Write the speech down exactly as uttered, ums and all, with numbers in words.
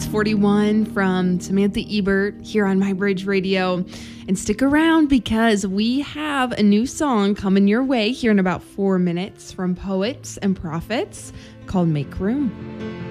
forty-one from Samantha Ebert here on My Bridge Radio. And stick around because we have a new song coming your way here in about four minutes from Poets and Prophets called Make Room.